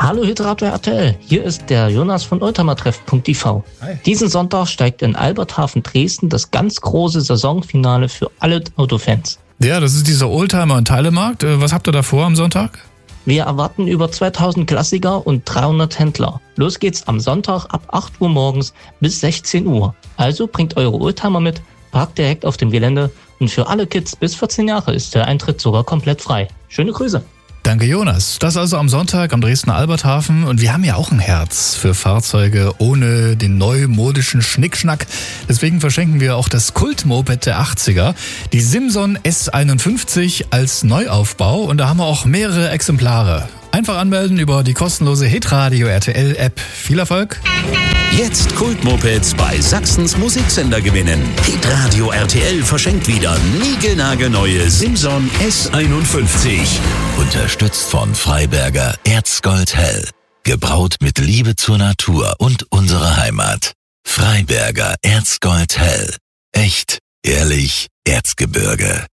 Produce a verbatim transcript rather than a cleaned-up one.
Hallo Hitradio R T L, hier ist der Jonas von oldtimertreff punkt t v. Hi. Diesen Sonntag steigt in Alberthafen Dresden das ganz große Saisonfinale für alle Autofans. Ja, das ist dieser Oldtimer- und Teilemarkt. Was habt ihr da vor am Sonntag? Wir erwarten über zweitausend Klassiker und dreihundert Händler. Los geht's am Sonntag ab acht Uhr morgens bis sechzehn Uhr. Also bringt eure Oldtimer mit, parkt direkt auf dem Gelände und für alle Kids bis vierzehn Jahre ist der Eintritt sogar komplett frei. Schöne Grüße. Danke, Jonas. Das also am Sonntag am Dresdner Alberthafen. Und wir haben ja auch ein Herz für Fahrzeuge ohne den neumodischen Schnickschnack. Deswegen verschenken wir auch das Kultmoped der achtziger, die Simson S einundfünfzig als Neuaufbau. Und da haben wir auch mehrere Exemplare. Einfach anmelden über die kostenlose Hitradio R T L App. Viel Erfolg! Jetzt Kultmopeds bei Sachsens Musiksender gewinnen. Hitradio R T L verschenkt wieder niegelnagelneue Simson S einundfünfzig. Unterstützt von Freiberger Erzgold Hell. Gebraut mit Liebe zur Natur und unserer Heimat. Freiberger Erzgold Hell. Echt, ehrlich, Erzgebirge.